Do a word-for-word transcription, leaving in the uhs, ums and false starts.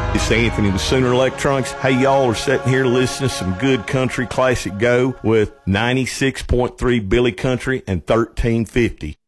It's Anthony with Sooner Electronics. Hey, y'all are sitting here listening to some good country classic go with ninety-six point three Billy Country and thirteen fifty.